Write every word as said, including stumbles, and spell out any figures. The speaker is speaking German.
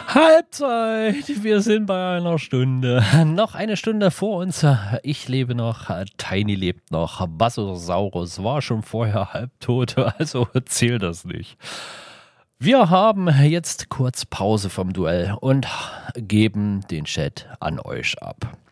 Halbzeit, wir sind bei einer Stunde. Noch eine Stunde vor uns. Ich lebe noch, Tiny lebt noch. Bassosaurus war schon vorher halbtot, also zählt das nicht. Wir haben jetzt kurz Pause vom Duell und geben den Chat an euch ab.